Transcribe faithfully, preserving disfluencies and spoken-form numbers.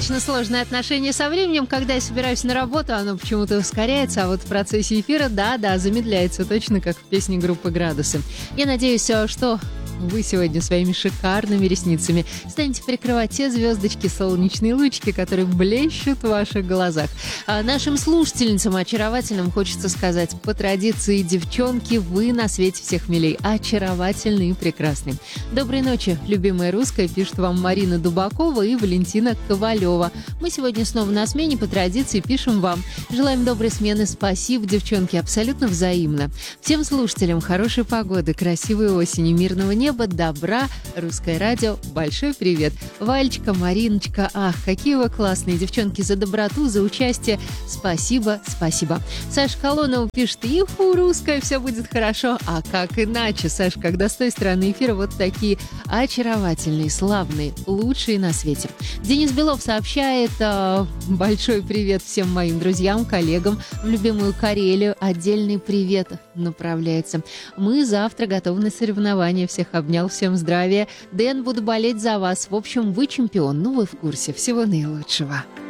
Вечно сложные отношения со временем. Когда я собираюсь на работу, оно почему-то ускоряется, а вот в процессе эфира, да-да, замедляется, точно как в песне группы «Градусы». Я надеюсь, что вы сегодня своими шикарными ресницами станете прикрывать те звездочки, солнечные лучики, которые блещут в ваших глазах. А нашим слушательницам очаровательным хочется сказать: по традиции, девчонки, вы на свете всех милей, очаровательны и прекрасны. Доброй ночи, любимая русская, пишет вам Марина Дубакова и Валентина Ковалева. Мы сегодня снова на смене, по традиции пишем вам. Желаем доброй смены, спасибо, девчонки, абсолютно взаимно. Всем слушателям хорошей погоды, красивой осени, мирного неба, добра. Русское радио, большой привет. Валечка, Мариночка, ах, какие вы классные девчонки, за доброту, за участие. Спасибо, спасибо. Саша Колонова пишет: иху, русская, все будет хорошо. А как иначе, Саш, когда с той стороны эфира вот такие очаровательные, славные, лучшие на свете. Денис Белов сообщает: э, большой привет всем моим друзьям, коллегам в любимую Карелию. Отдельный привет направляется. Мы завтра готовы на соревнования. Всех обнял, всем здравия. Дэн, буду болеть за вас. В общем, вы чемпион, ну вы в курсе. Всего наилучшего.